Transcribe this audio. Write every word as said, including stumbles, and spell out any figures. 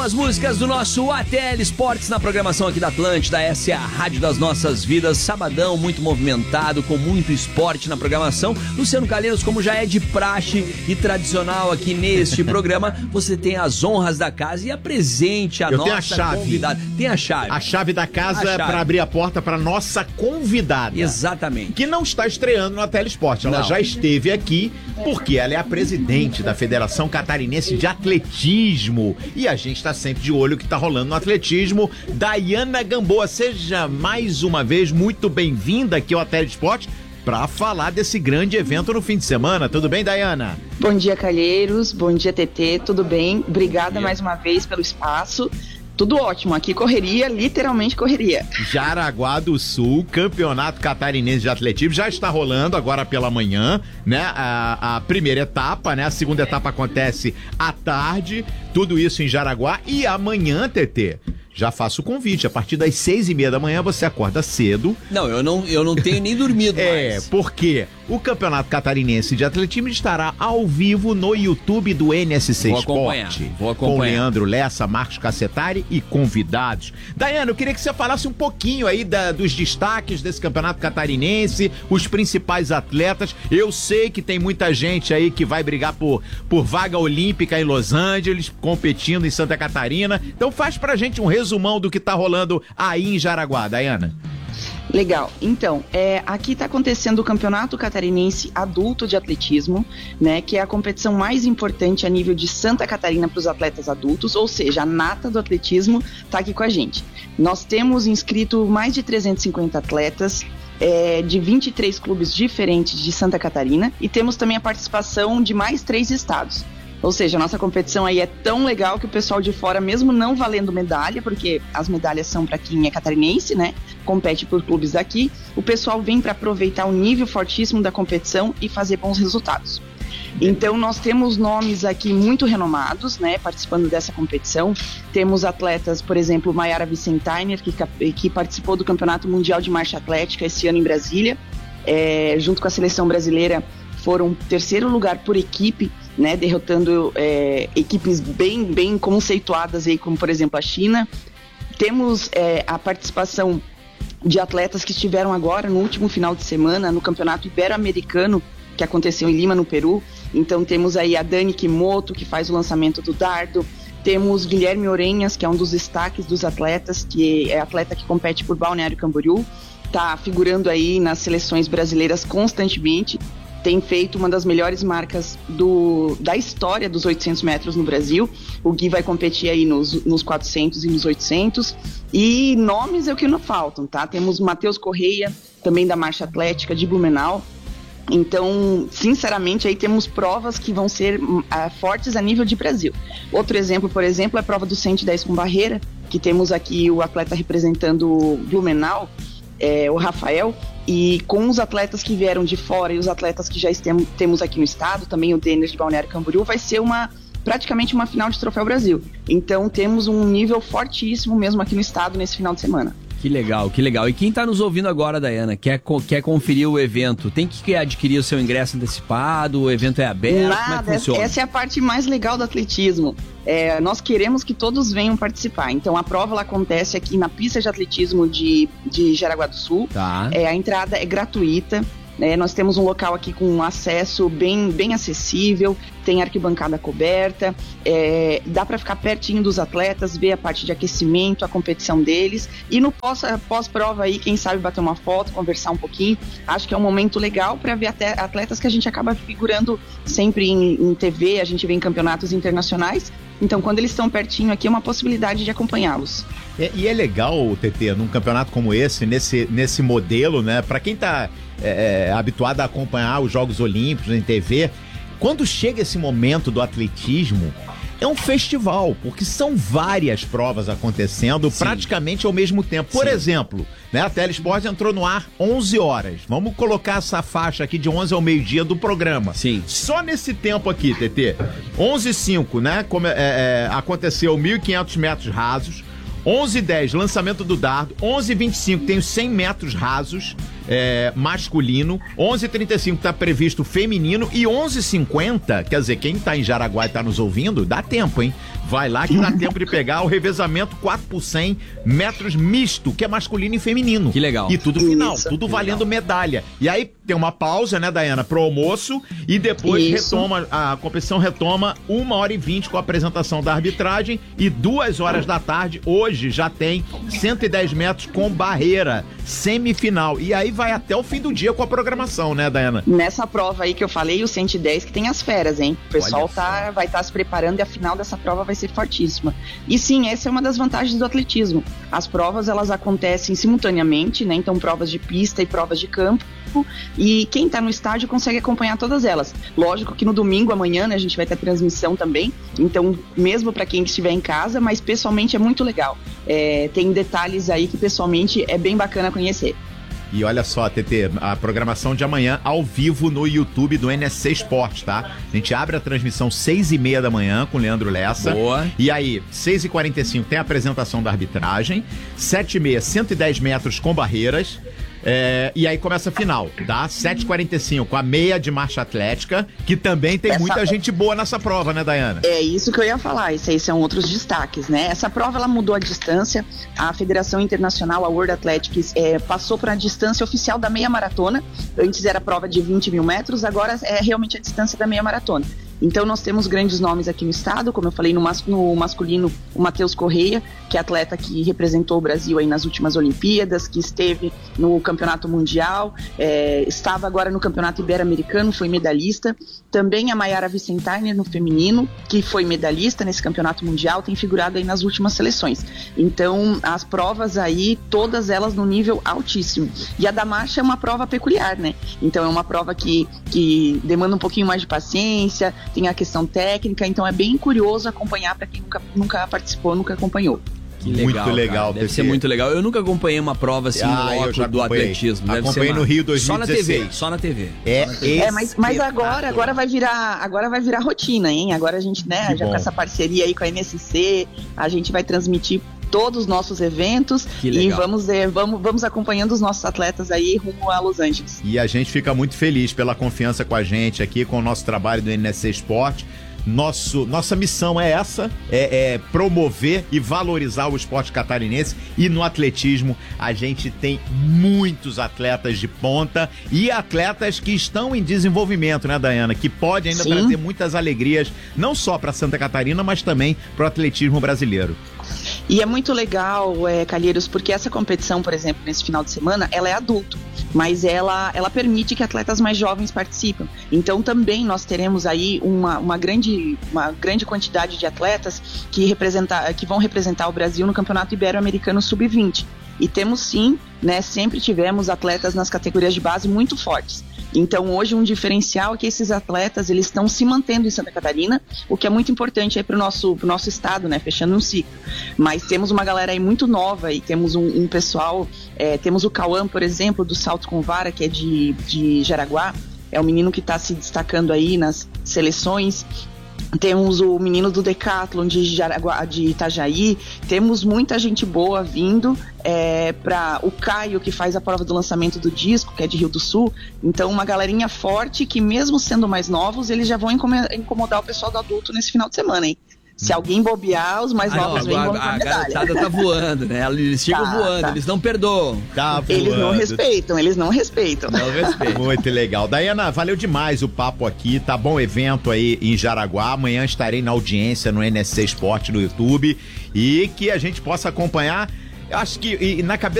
As músicas do nosso A T L Esportes na programação aqui da Atlântida. Essa é a rádio das nossas vidas. Sabadão muito movimentado, com muito esporte na programação. Luciano Calheiros, como já é de praxe e tradicional aqui neste programa, você tem as honras da casa e apresente a Eu nossa tenho a chave. convidada. Tem a chave. A chave da casa A é chave. para abrir a porta para nossa convidada. Exatamente. Que não está estreando no A T L Esporte. Ela Não. já esteve aqui porque ela é a presidente da Federação Catarinense de Atletismo. E a gente está sempre de olho o que está rolando no atletismo. Daiana Gamboa, seja mais uma vez muito bem-vinda aqui ao A T L Esporte para falar desse grande evento no fim de semana. Tudo bem, Daiana? Bom dia, Calheiros. Bom dia, T T. Tudo bem? Obrigada mais uma vez pelo espaço. Tudo ótimo. Aqui correria, literalmente correria. Jaraguá do Sul, Campeonato Catarinense de Atletismo, já está rolando agora pela manhã, né? A, a primeira etapa, né? A segunda etapa acontece à tarde, tudo isso em Jaraguá. E amanhã, T T, já faço o convite, a partir das seis e meia da manhã você acorda cedo. Não, eu não, eu não tenho nem dormido É, mais. porque o Campeonato Catarinense de Atletismo estará ao vivo no YouTube do N S C Vou Esporte. acompanhar, vou acompanhar. Com Leandro Lessa, Marcos Cacetari e convidados. Daiana, eu queria que você falasse um pouquinho aí da, dos destaques desse Campeonato Catarinense, os principais atletas. Eu sei que tem muita gente aí que vai brigar por, por vaga olímpica em Los Angeles, competindo em Santa Catarina. Então faz pra gente um resumão do que tá rolando aí em Jaraguá, Daiana. Legal. Então, é, aqui está acontecendo o Campeonato Catarinense Adulto de Atletismo, né, que é a competição mais importante a nível de Santa Catarina para os atletas adultos, ou seja, a nata do atletismo está aqui com a gente. Nós temos inscrito mais de trezentos e cinquenta atletas, é, de vinte e três clubes diferentes de Santa Catarina, e temos também a participação de mais três estados. Ou seja, a nossa competição aí é tão legal que o pessoal de fora, mesmo não valendo medalha, porque as medalhas são para quem é catarinense, né? Compete por clubes daqui, o pessoal vem para aproveitar o nível fortíssimo da competição e fazer bons resultados. Então nós temos nomes aqui muito renomados, né, participando dessa competição. Temos atletas, por exemplo, Maiara Vicentainer, que, que participou do Campeonato Mundial de Marcha Atlética esse ano em Brasília, é, junto com a seleção brasileira, foram terceiro lugar por equipe, né, derrotando é, equipes bem, bem conceituadas, aí, como por exemplo a China. Temos é, a participação de atletas que estiveram agora no último final de semana no Campeonato Ibero-Americano, que aconteceu em Lima, no Peru. Então temos aí a Dani Kimoto, que faz o lançamento do dardo. Temos Guilherme Orenhas, que é um dos destaques dos atletas, que é atleta que compete por Balneário Camboriú, está figurando aí nas seleções brasileiras constantemente. Tem feito uma das melhores marcas do, da história dos oitocentos metros no Brasil. O Gui vai competir aí nos, nos quatrocentos e nos oitocentos. E nomes é o que não faltam, tá? Temos Matheus Correia, também da Marcha Atlética de Blumenau. Então, sinceramente, aí temos provas que vão ser uh, fortes a nível de Brasil. Outro exemplo, por exemplo, é a prova do cento e dez com barreira, que temos aqui o atleta representando Blumenau, é, o Rafael. E com os atletas que vieram de fora e os atletas que já estem, temos aqui no estado, também o Denner de Balneário Camboriú, vai ser uma, praticamente uma final de Troféu Brasil. Então temos um nível fortíssimo mesmo aqui no estado nesse final de semana. Que legal, que legal. E quem tá nos ouvindo agora, Daiana, quer, quer conferir o evento, tem que adquirir o seu ingresso antecipado, o evento é aberto, Nada, como é que funciona? Essa é a parte mais legal do atletismo. É, nós queremos que todos venham participar. Então a prova ela acontece aqui na pista de atletismo de, de Jaraguá do Sul. Tá. É, a entrada é gratuita. É, nós temos um local aqui com um acesso bem, bem acessível, tem arquibancada coberta, é, dá para ficar pertinho dos atletas, ver a parte de aquecimento, a competição deles, e no pós, pós-prova aí, quem sabe bater uma foto, conversar um pouquinho. Acho que é um momento legal para ver até atletas que a gente acaba figurando sempre em, em T V, a gente vê em campeonatos internacionais. Então, quando eles estão pertinho aqui, é uma possibilidade de acompanhá-los. É, e é legal, T T, num campeonato como esse, nesse, nesse modelo, né? Para quem tá é, é, habituado a acompanhar os Jogos Olímpicos em T V, quando chega esse momento do atletismo, é um festival, porque são várias provas acontecendo. Sim. Praticamente ao mesmo tempo. Por Sim. exemplo, né, a Telesport entrou no ar onze horas. Vamos colocar essa faixa aqui de onze ao meio-dia do programa. Sim. Só nesse tempo aqui, T T, onze e cinco, né, como, é, é, aconteceu mil e quinhentos metros rasos. onze e dez, lançamento do dardo. onze e vinte e cinco tem os cem metros rasos, é, masculino. onze e trinta e cinco está previsto feminino. E onze e cinquenta, quer dizer, quem está em Jaraguá e está nos ouvindo, dá tempo, hein? Vai lá que dá tempo de pegar o revezamento quatro por cem metros misto, que é masculino e feminino. Que legal. E tudo final, Isso, tudo que valendo legal. medalha. E aí tem uma pausa, né, Daiana, pro almoço e depois Isso. retoma, a competição retoma uma hora e vinte com a apresentação da arbitragem e duas horas da tarde, hoje já tem cento e dez metros com barreira, semifinal. E aí vai até o fim do dia com a programação, né, Daiana? Nessa prova aí que eu falei, o cento e dez que tem as feras, hein? O pessoal Olha tá, vai estar se preparando e a final dessa prova vai ser fortíssima. E sim, essa é uma das vantagens do atletismo. As provas, elas acontecem simultaneamente, né? Então, provas de pista e provas de campo. E quem tá no estádio consegue acompanhar todas elas. Lógico que no domingo, amanhã, né, a gente vai ter transmissão também. Então, mesmo para quem estiver em casa, mas pessoalmente é muito legal. É, tem detalhes aí que pessoalmente é bem bacana conhecer. E olha só, T T, a programação de amanhã ao vivo no YouTube do N S C Esportes, tá? A gente abre a transmissão seis e meia da manhã com o Leandro Lessa. Boa. E aí, seis e quarenta e cinco tem a apresentação da arbitragem, sete e meia, cento e dez metros com barreiras. É, e aí começa a final, tá? sete e quarenta e cinco, a meia de marcha atlética, que também tem Essa- muita gente boa nessa prova, né, Daiana? É isso que eu ia falar, isso aí são outros destaques, né? Essa prova, ela mudou a distância, a Federação Internacional, a World Athletics, é, passou para a distância oficial da meia maratona. Antes era prova de vinte mil metros, agora é realmente a distância da meia maratona. Então nós temos grandes nomes aqui no estado, como eu falei, no, mas, no masculino, o Matheus Correia, que é atleta que representou o Brasil aí nas últimas Olimpíadas, que esteve no Campeonato Mundial, é, estava agora no Campeonato Ibero-Americano, foi medalhista. Também a Mayara Vicentainer no feminino, que foi medalhista nesse Campeonato Mundial, tem figurado aí nas últimas seleções. Então as provas aí, todas elas no nível altíssimo. E a da marcha é uma prova peculiar, né? Então é uma prova que, que demanda um pouquinho mais de paciência, tem a questão técnica, então é bem curioso acompanhar para quem nunca, nunca participou, nunca acompanhou. Que legal, Muito legal, cara. Deve T T. ser muito legal. Eu nunca acompanhei uma prova assim Ah, eu no já loco do acompanhei. atletismo. Deve Acompanhei ser no uma- Rio dois mil e Só na T V, dezesseis. só na T V. É, Só na T V. É, mas, mas agora, agora vai virar, agora vai virar rotina, hein? Agora a gente, né, Que já bom. com essa parceria aí com a N S C, a gente vai transmitir todos os nossos eventos Que e legal. vamos, é, vamos, vamos acompanhando os nossos atletas aí rumo a Los Angeles. E a gente fica muito feliz pela confiança com a gente aqui, com o nosso trabalho do N S C Esporte. Nosso, nossa missão é essa, é, é promover e valorizar o esporte catarinense, e no atletismo a gente tem muitos atletas de ponta e atletas que estão em desenvolvimento, né, Daiana? Que pode ainda Sim. trazer muitas alegrias, não só para Santa Catarina, mas também para o atletismo brasileiro. E é muito legal, é, Calheiros, porque essa competição, por exemplo, nesse final de semana, ela é adulto, mas ela, ela permite que atletas mais jovens participem. Então também nós teremos aí uma, uma, grande, uma grande quantidade de atletas que, representa, que vão representar o Brasil no Campeonato Ibero-Americano sub vinte. E temos sim, né, sempre tivemos atletas nas categorias de base muito fortes. Então hoje um diferencial é que esses atletas, eles estão se mantendo em Santa Catarina, o que é muito importante aí para o nosso, pro nosso estado, né, fechando um ciclo. Mas temos uma galera aí muito nova e temos um, um pessoal, é, temos o Cauã, por exemplo, do salto com vara, que é de, de Jaraguá, é um menino que está se destacando aí nas seleções. Temos o menino do Decathlon de, Jaraguá, de Itajaí, temos muita gente boa vindo, é, para o Caio, que faz a prova do lançamento do disco, que é de Rio do Sul. Então uma galerinha forte que, mesmo sendo mais novos, eles já vão incomodar o pessoal do adulto nesse final de semana, hein? Se alguém bobear, os mais Ah, não, novos vêm a, vão a, pra a medalha. garotada tá voando, né? Eles chegam Tá, voando, tá. eles não perdoam. Tá Eles não voando. respeitam, eles não respeitam. Não respeito. Muito legal. Daiana, valeu demais o papo aqui, tá bom evento aí em Jaraguá. Amanhã estarei na audiência no N S C Esporte no YouTube e que a gente possa acompanhar. Acho que e, na cabeça